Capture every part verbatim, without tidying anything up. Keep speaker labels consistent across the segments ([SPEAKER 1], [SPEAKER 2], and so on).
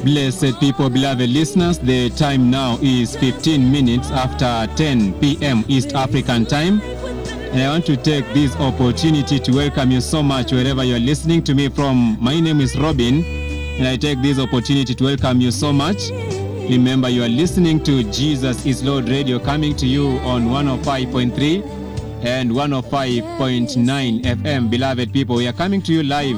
[SPEAKER 1] Blessed people, beloved listeners, the time now is fifteen minutes after ten p m East African time. And I want to take this opportunity to welcome you so much wherever you are listening to me from. My name is Robin, and I take this opportunity to welcome you so much. Remember, you are listening to Jesus is Lord Radio, coming to you on one oh five point three and one oh five point nine F M. Beloved people, we are coming to you live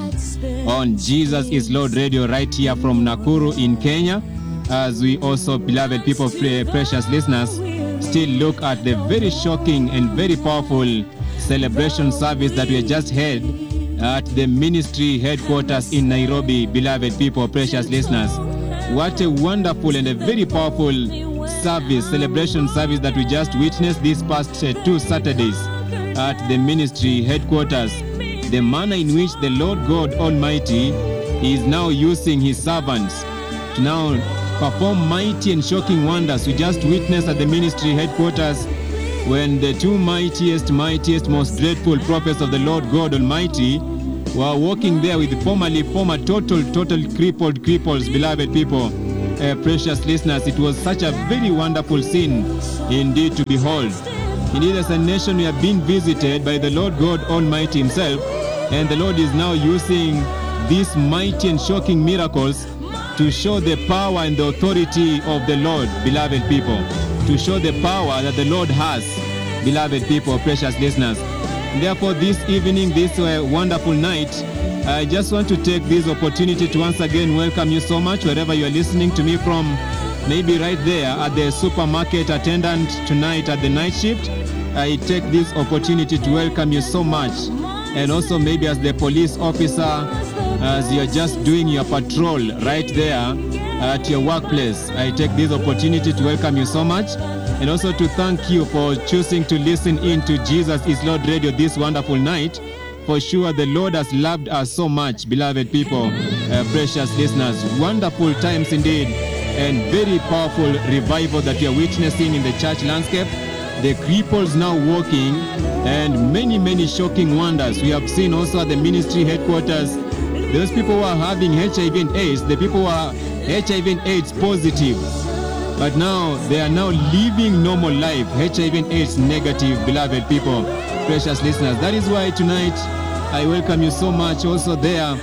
[SPEAKER 1] on Jesus is Lord Radio right here from Nakuru in Kenya, as we also, beloved people, precious listeners, still look at the very shocking and very powerful celebration service that we just had at the ministry headquarters in Nairobi. Beloved people, precious listeners, what a wonderful and a very powerful service, celebration service that we just witnessed these past uh, two Saturdays at the ministry headquarters. The manner in which the Lord God Almighty is now using his servants to now perform mighty and shocking wonders. We just witnessed at the ministry headquarters when the two mightiest, mightiest, most dreadful prophets of the Lord God Almighty were walking there with formerly former total, total crippled cripples. Beloved people, uh, precious listeners, it was such a very wonderful scene indeed to behold. Indeed, as a nation, we have been visited by the Lord God Almighty himself, and the Lord is now using these mighty and shocking miracles to show the power and the authority of the Lord, beloved people, to show the power that the Lord has, beloved people, precious listeners. Therefore, this evening, this uh, wonderful night, I just want to take this opportunity to once again welcome you so much wherever you are listening to me from. Maybe right there at the supermarket attendant tonight at the night shift. I take this opportunity to welcome you so much. And also maybe as the police officer, as you're just doing your patrol right there at your workplace, I take this opportunity to welcome you so much. And also to thank you for choosing to listen in to Jesus is Lord Radio this wonderful night. For sure, the Lord has loved us so much, beloved people, uh, precious listeners. Wonderful times indeed, and very powerful revival that we are witnessing in the church landscape. The cripples now walking, and many, many shocking wonders. We have seen also at the ministry headquarters, those people who are having H I V and AIDS, the people who are H I V and AIDS positive, but now they are now living normal life, H I V and AIDS negative, beloved people, precious listeners. That is why tonight I welcome you so much also there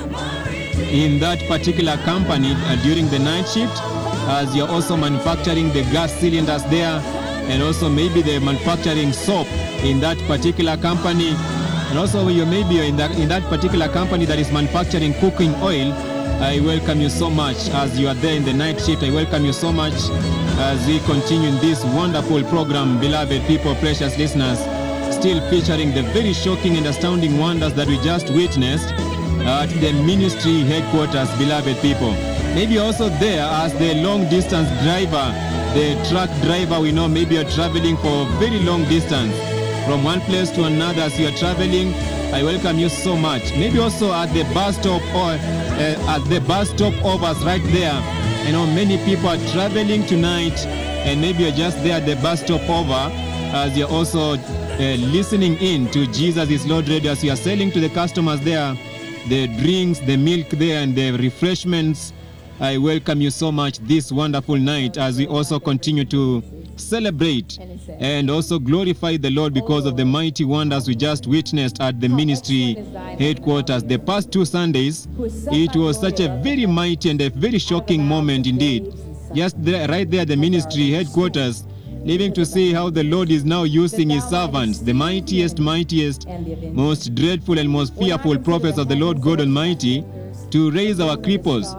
[SPEAKER 1] in that particular company uh, during the night shift, as you're also manufacturing the gas cylinders there, and also maybe they're manufacturing soap in that particular company, and also you maybe in that in that particular company that is manufacturing cooking oil. I welcome you so much as you are there in the night shift. I welcome you so much as we continue in this wonderful program, beloved people, precious listeners, still featuring the very shocking and astounding wonders that we just witnessed at the ministry headquarters, beloved people. Maybe also there as the long distance driver, the truck driver, we know maybe you're traveling for a very long distance from one place to another. As you're traveling, I welcome you so much. Maybe also at the bus stop or uh, at the bus stop overs right there. You know, many people are traveling tonight, and maybe you're just there at the bus stop over as you're also uh, listening in to Jesus is Lord Radio, as you are selling to the customers there the drinks, the milk there, and the refreshments. I welcome you so much this wonderful night as we also continue to celebrate and also glorify the Lord because of the mighty wonders we just witnessed at the ministry headquarters. The past two Sundays, it was such a very mighty and a very shocking moment indeed. Just there, right there at the ministry headquarters, living to see how the Lord is now using his servants, the mightiest, mightiest, most dreadful and most fearful prophets of the Lord God Almighty, to raise our cripples.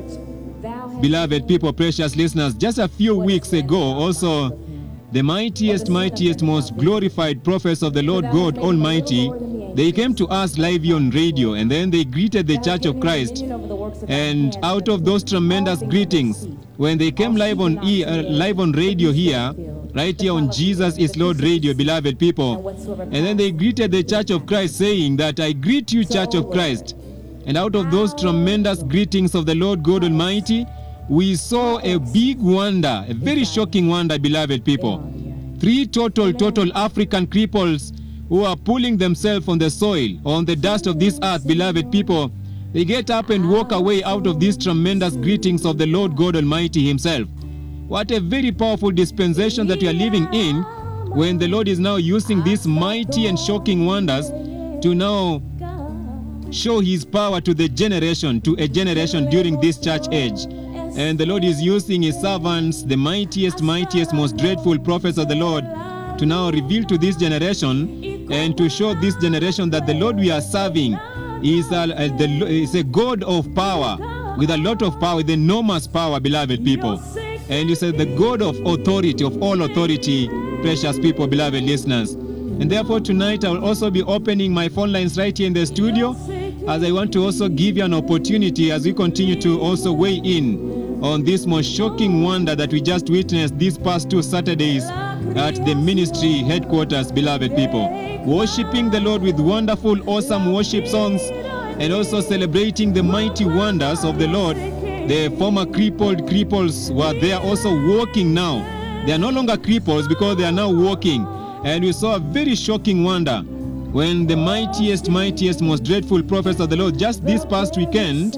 [SPEAKER 1] Beloved people, precious listeners, just a few weeks ago, also, the mightiest, mightiest, most glorified prophets of the Lord God Almighty, they came to us live on radio, and then they greeted the Church of Christ. And out of those tremendous greetings, when they came live on e, uh, live on radio here, right here on Jesus is Lord Radio, beloved people, and then they greeted the Church of Christ, saying that, I greet you, Church of Christ. And out of those tremendous greetings of the Lord God Almighty, we saw a big wonder, a very shocking wonder, beloved people. Three total, total African cripples who are pulling themselves on the soil, on the dust of this earth, beloved people, They get up and walk away out of these tremendous greetings of the Lord God Almighty himself. What a very powerful dispensation that we are living in, when the Lord is now using these mighty and shocking wonders to now show his power to the generation, to a generation during this church age. And the Lord is using his servants, the mightiest, mightiest, most dreadful prophets of the Lord, to now reveal to this generation and to show this generation that the Lord we are serving is a, a, the, is a God of power, with a lot of power, with enormous power, beloved people. And he said the God of authority, of all authority, precious people, beloved listeners. And therefore tonight I will also be opening my phone lines right here in the studio, as I want to also give you an opportunity as we continue to also weigh in on this most shocking wonder that we just witnessed these past two Saturdays at the ministry headquarters, beloved people. Worshipping the Lord with wonderful, awesome worship songs, and also celebrating the mighty wonders of the Lord. The former crippled cripples were there also walking now. They are no longer cripples because they are now walking. And we saw a very shocking wonder when the mightiest, mightiest, most dreadful prophets of the Lord just this past weekend,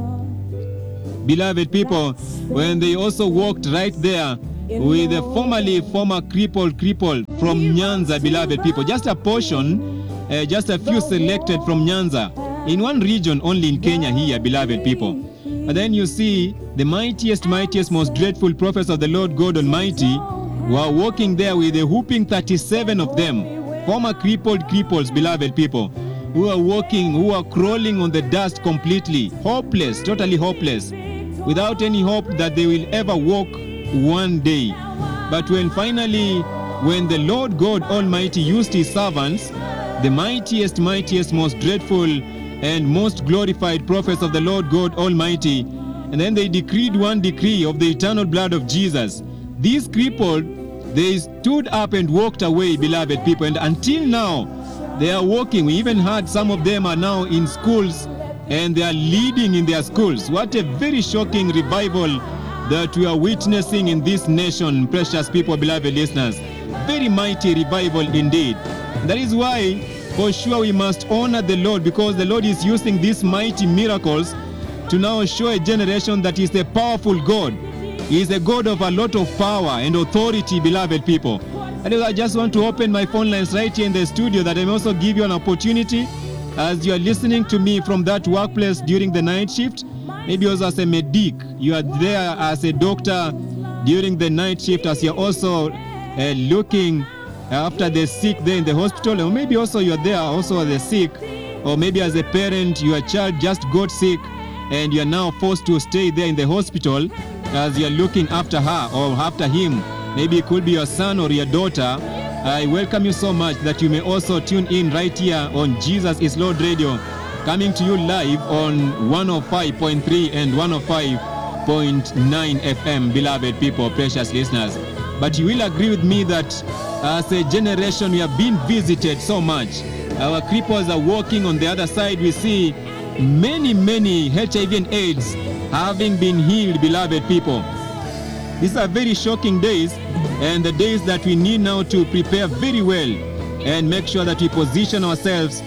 [SPEAKER 1] beloved people, when they also walked right there with the formerly former crippled cripple from Nyanza, beloved people. Just a portion, uh, just a few selected from Nyanza, in one region only in Kenya here, beloved people. And then you see the mightiest, mightiest, most dreadful prophets of the Lord God Almighty were walking there with a whooping thirty-seven of them, former crippled cripples, beloved people, who are walking, who are crawling on the dust completely, hopeless, totally hopeless, without any hope that they will ever walk one day. But when finally, when the Lord God Almighty used his servants, the mightiest, mightiest, most dreadful and most glorified prophets of the Lord God Almighty, and then they decreed one decree of the eternal blood of Jesus, these crippled, they stood up and walked away, beloved people, and until now they are walking. We even heard some of them are now in schools and they are leading in their schools. What a very shocking revival that we are witnessing in this nation, precious people, beloved listeners. Very mighty revival indeed. That is why, for sure, we must honor the Lord, because the Lord is using these mighty miracles to now show a generation that He is a powerful God. He is a God of a lot of power and authority, beloved people. And I just want to open my phone lines right here in the studio, that I may also give you an opportunity as you are listening to me from that workplace during the night shift. Maybe also as a medic, you are there as a doctor during the night shift, as you're also uh, looking after the sick there in the hospital, or maybe also you're there also as a sick, or maybe as a parent, your child just got sick and you're now forced to stay there in the hospital as you're looking after her or after him. Maybe it could be your son or your daughter. I welcome you so much that you may also tune in right here on Jesus is Lord Radio, coming to you live on one oh five point three and one oh five point nine F M, beloved people, precious listeners. But you will agree with me that as a generation we have been visited so much. Our cripples are walking on the other side. We see many, many H I V and AIDS having been healed, beloved people. These are very shocking days, and the days that we need now to prepare very well and make sure that we position ourselves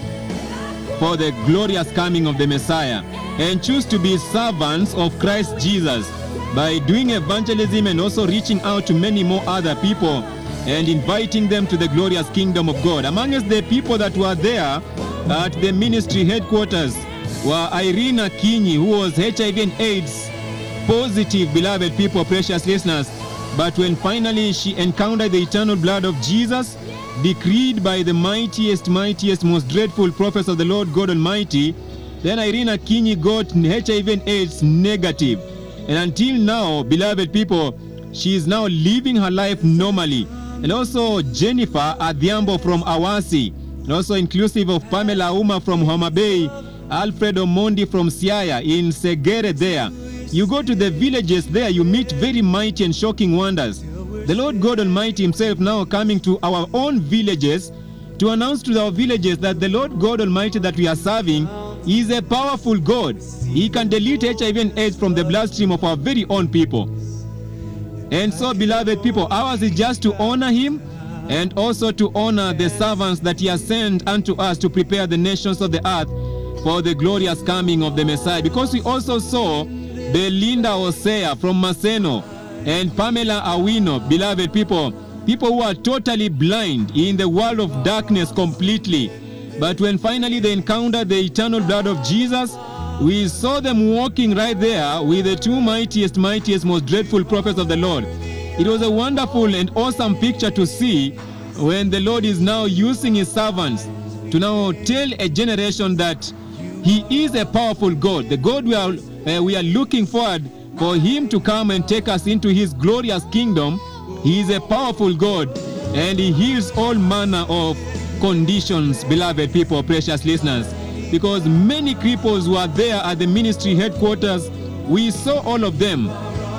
[SPEAKER 1] for the glorious coming of the Messiah, and choose to be servants of Christ Jesus by doing evangelism and also reaching out to many more other people and inviting them to the glorious kingdom of God. Amongst the people that were there at the ministry headquarters were Irina Kinyi, who was H I V and AIDS positive, beloved people, precious listeners. But when finally she encountered the eternal blood of Jesus, decreed by the mightiest, mightiest, most dreadful prophets of the Lord God Almighty, then Irina Kinyi got H I V and AIDS negative. And until now, beloved people, she is now living her life normally. And also Jennifer Adhiambo from Awasi, and also inclusive of Pamela Uma from Homa Bay, Alfredo Mondi from Siaya in Segere there. You go to the villages there, you meet very mighty and shocking wonders. The Lord God Almighty himself now coming to our own villages to announce to our villages that the Lord God Almighty that we are serving is a powerful God. He can delete H I V and AIDS from the bloodstream of our very own people. And so, beloved people, ours is just to honor him and also to honor the servants that he has sent unto us to prepare the nations of the earth for the glorious coming of the Messiah. Because we also saw Belinda Osea from Maseno and Pamela Awino, beloved people, people who are totally blind in the world of darkness completely. But when finally they encountered the eternal blood of Jesus, we saw them walking right there with the two mightiest, mightiest, most dreadful prophets of the Lord. It was a wonderful and awesome picture to see when the Lord is now using his servants to now tell a generation that he is a powerful God, the God we are, uh, we are looking forward for him to come and take us into his glorious kingdom. He is a powerful God, and he heals all manner of conditions, beloved people, precious listeners. Because many cripples were there at the ministry headquarters. We saw all of them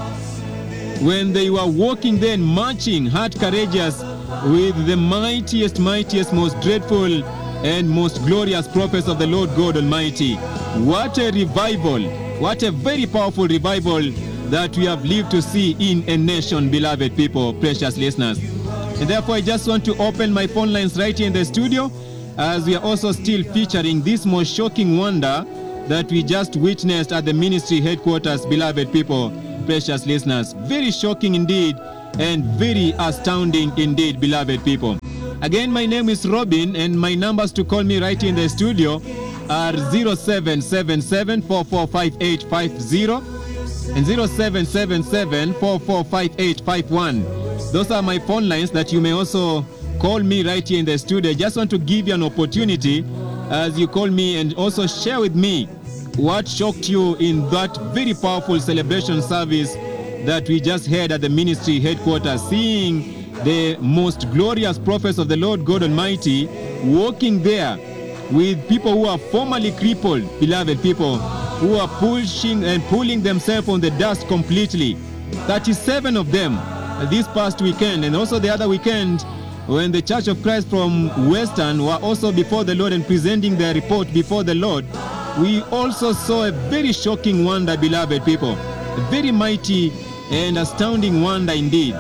[SPEAKER 1] when they were walking there and marching, heart courageous, with the mightiest, mightiest, most dreadful and most glorious prophets of the Lord God Almighty. What a revival, what a very powerful revival that we have lived to see in a nation, beloved people, precious listeners. And therefore I just want to open my phone lines right here in the studio, as we are also still featuring this most shocking wonder that we just witnessed at the ministry headquarters, beloved people, precious listeners. Very shocking indeed, and very astounding indeed, beloved people. Again, my name is Robin, and my numbers to call me right here in the studio are zero seven seven seven, four four five eight five zero and zero seven seven seven, four four five eight five one. Those are my phone lines that you may also call me right here in the studio. I just want to give you an opportunity as you call me and also share with me what shocked you in that very powerful celebration service that we just had at the ministry headquarters, seeing the most glorious prophets of the Lord God Almighty walking there with people who are formerly crippled, beloved people, who are pushing and pulling themselves on the dust completely. thirty-seven of them this past weekend, and also the other weekend when the Church of Christ from Western were also before the Lord and presenting their report before the Lord. We also saw a very shocking wonder, beloved people, a very mighty and astounding wonder indeed.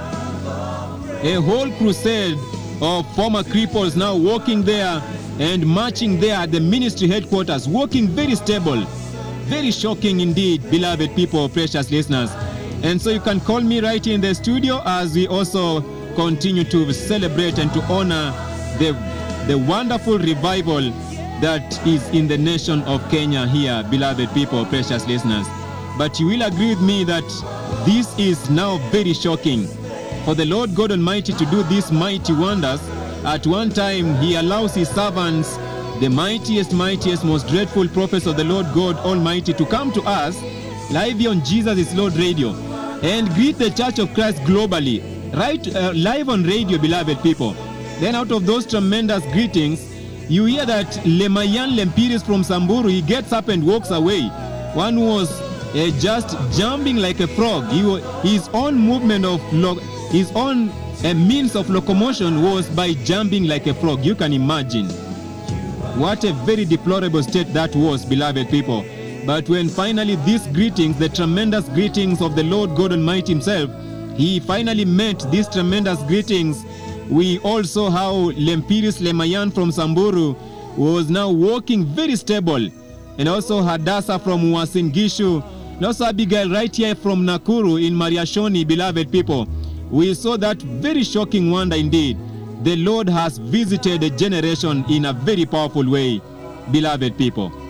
[SPEAKER 1] A whole crusade of former cripples now walking there and marching there at the ministry headquarters, walking very stable. Very shocking indeed, beloved people, precious listeners. And so you can call me right here in the studio as we also continue to celebrate and to honor the, the wonderful revival that is in the nation of Kenya here, beloved people, precious listeners. But you will agree with me that this is now very shocking. For the Lord God Almighty to do these mighty wonders, at one time he allows his servants, the mightiest, mightiest, most dreadful prophets of the Lord God Almighty, to come to us live here on Jesus is Lord Radio and greet the Church of Christ globally, right uh, live on radio, beloved people. Then out of those tremendous greetings, you hear that Lemayan Lempiris from Samburu, he gets up and walks away. One who was uh, just jumping like a frog. He, his own movement of lo- his own uh, means of locomotion was by jumping like a frog. You can imagine what a very deplorable state that was, beloved people. But when finally these greetings, the tremendous greetings of the Lord God Almighty himself, he finally met these tremendous greetings, we also how Lempiris Lemayan from Samburu was now walking very stable, and also Hadassah from Uasin Gishu, and also Abigail right here from Nakuru in Mariashoni, beloved people. We saw that very shocking wonder indeed. The Lord has visited a generation in a very powerful way, beloved people.